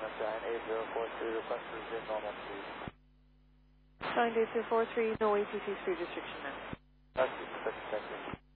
Giant 8043, request to resume normal speed. Giant 8043, no ATC speed restriction now. That's just a quick check.